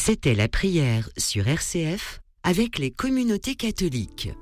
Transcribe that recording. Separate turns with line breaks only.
C'était la prière sur RCF avec les communautés catholiques.